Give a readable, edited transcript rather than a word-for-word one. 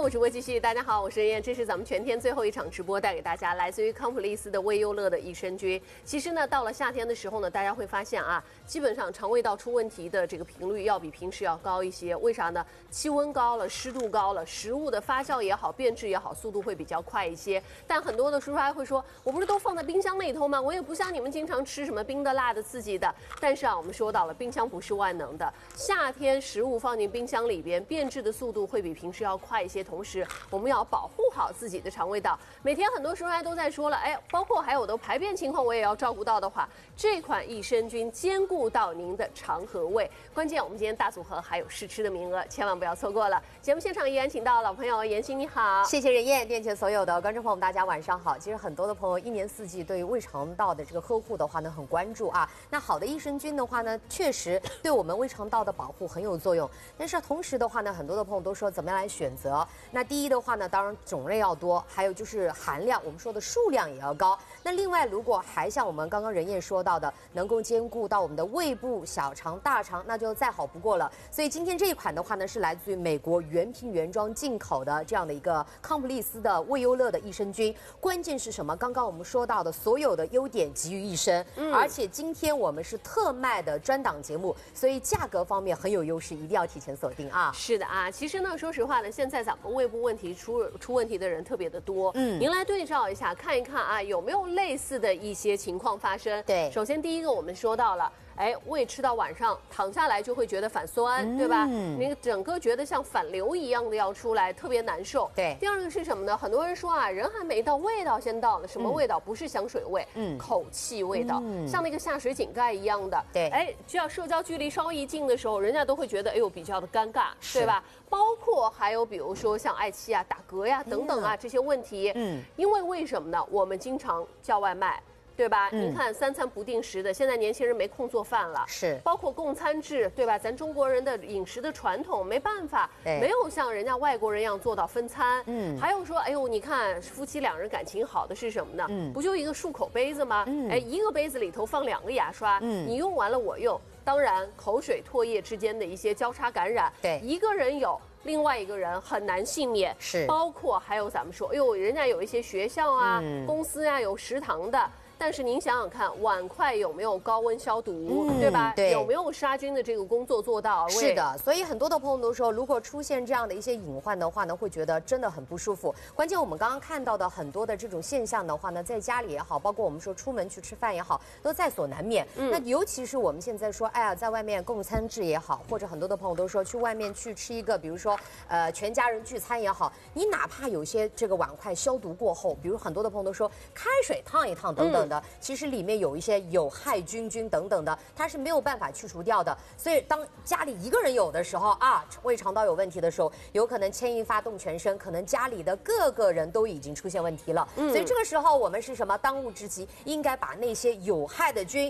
我直播继续。大家好，我是任燕，这是咱们全天最后一场直播，带给大家来自于康普利斯的胃优乐的益生菌。其实呢，到了夏天的时候呢，大家会发现啊，基本上肠胃道出问题的这个频率要比平时要高一些。为啥呢？气温高了，湿度高了，食物的发酵也好，变质也好，速度会比较快一些。但很多的叔叔还会说，我不是都放在冰箱里头吗？我也不像你们经常吃什么冰的、辣的、刺激的。但是啊，我们说到了，冰箱不是万能的。夏天食物放进冰箱里边，变质的速度会比平时要快一些。同时，我们要保护好自己的肠胃道。每天很多叔叔都在说了，包括还有我的排便情况，我也要照顾到的话，这款益生菌兼顾到您的肠和胃。关键我们今天大组合还有试吃的名额，千万不要错过了。节目现场依然请到老朋友妍希，你好， 谢谢任燕，店前所有的观众朋友们，大家晚上好。其实很多的朋友一年四季对于胃肠道的这个呵护的话呢，很关注啊。那好的益生菌的话呢，确实对我们胃肠道的保护很有作用。但是同时的话呢，很多的朋友都说怎么样来选择？那第一的话呢，当然种类要多，还有就是含量，我们说的数量也要高。那另外，如果还像我们刚刚任燕说到的，能够兼顾到我们的胃部、小肠、大肠，那就再好不过了。所以今天这一款的话呢，是来自于美国原瓶原装进口的这样的一个康普利斯的胃优乐的益生菌。关键是什么？刚刚我们说到的所有的优点集于一身，而且今天我们是特卖的专档节目，所以价格方面很有优势，一定要提前锁定啊。 是的啊，其实呢，说实话呢，现在咱们胃部问题出问题的人特别的多，您来对照一下，看一看啊，有没有类似的一些情况发生？ 对， 首先第一个我们说到了。胃吃到晚上躺下来就会觉得反酸，对吧？你整个觉得像反流一样的要出来，特别难受。 对。 第二个是什么呢？很多人说啊，人还没到，味道先到了。什么味道？不是香水味，口气味道，像那个下水井盖一样的。 对。 只要社交距离稍微一近的时候，人家都会觉得比较的尴尬，对吧？包括还有比如说像嗳气啊、打嗝呀等等啊这些问题。因为什么呢？我们经常叫外卖。对吧？您看三餐不定时的，现在年轻人没空做饭了， 是包括供餐制，对吧？咱中国人的饮食的传统没办法，没有像人家外国人一样做到分餐。还有说，你看夫妻两人感情好的是什么呢？不就一个漱口杯子吗？一个杯子里头放2个牙刷，你用完了我用。当然，口水、唾液之间的一些交叉感染，一个人有。另外一个人很难幸免， 是包括还有咱们说，人家有一些学校啊、公司啊有食堂的。但是您想想看，碗筷有没有高温消毒，对吧？ 对， 有没有杀菌的这个工作做到？ 是的，所以很多的朋友都说，如果出现这样的一些隐患的话呢，会觉得真的很不舒服。关键我们刚刚看到的很多的这种现象的话呢，在家里也好，包括我们说出门去吃饭也好，都在所难免。那尤其是我们现在说，在外面供餐制也好，或者很多的朋友都说去外面去吃一个，比如说全家人聚餐也好，你哪怕有些这个碗筷消毒过后，比如很多的朋友都说开水烫一烫等等。其实里面有一些有害菌等等的，它是没有办法去除掉的。所以当家里一个人有的时候啊，胃肠道有问题的时候，有可能牵一发动全身，可能家里的各个人都已经出现问题了。所以这个时候我们是什么？当务之急应该把那些有害的菌